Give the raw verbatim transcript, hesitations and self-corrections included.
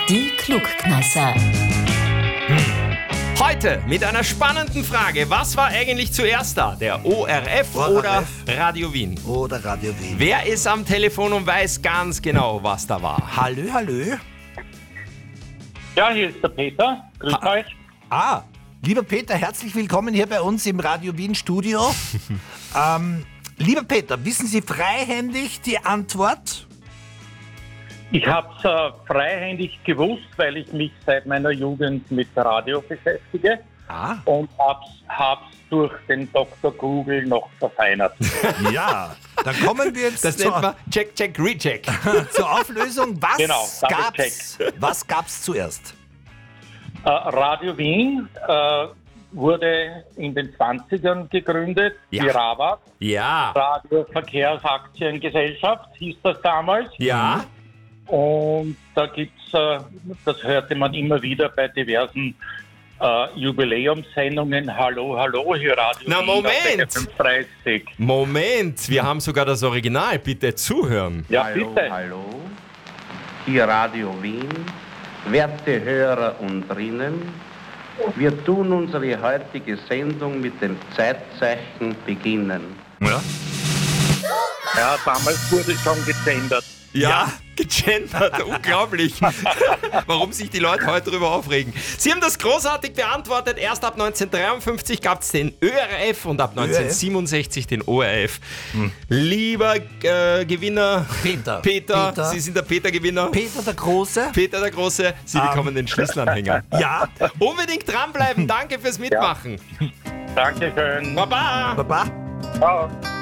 Die Klugkneisser. Heute mit einer spannenden Frage. Was war eigentlich zuerst da? Der O R F O R F. oder Radio Wien? Oder Radio Wien. Wer ist am Telefon und weiß ganz genau, was da war? Hallo, hallo. Ja, hier ist der Peter. Grüß Ha- euch. Ah, lieber Peter, herzlich willkommen hier bei uns im Radio Wien Studio. ähm, lieber Peter, wissen Sie freihändig die Antwort? Ich habe es äh, freihändig gewusst, weil ich mich seit meiner Jugend mit Radio beschäftige Ah. und hab's, hab's durch den Doktor Google noch verfeinert. Ja, dann kommen wir jetzt Das zur, nennt man Check, Check, Recheck. zur Auflösung. Was Genau, Double gab's, was gab's zuerst? äh, Radio Wien äh, wurde in den zwanzigern gegründet, Ja. die RABAG, Ja, Radio Verkehrsaktiengesellschaft hieß das damals. ja. Und da gibt's, äh, das hörte man immer wieder bei diversen äh, Jubiläumssendungen. Hallo, hallo, hier Radio Na, Wien, Moment. auf fünfunddreißig. Moment, wir haben sogar das Original. Bitte zuhören. Ja, Hallo, bitte. hallo. Hier Radio Wien, werte Hörer und Drinnen. Wir tun unsere heutige Sendung mit dem Zeitzeichen beginnen. Ja, Ja, damals wurde schon gegendert. ja gegendert. Unglaublich. Warum sich die Leute heute darüber aufregen. Sie haben das großartig beantwortet. Erst ab neunzehnhundertdreiundfünfzig gab es den Ö R F und ab neunzehnhundertsiebenundsechzig den O R F. Lieber äh, Gewinner Peter. Peter, Peter. Sie sind der Peter-Gewinner. Peter der Große? Peter der Große, Sie bekommen den Schlüsselanhänger. Ja. Unbedingt dranbleiben. Danke fürs Mitmachen. Dankeschön. Baba. Baba. Ciao.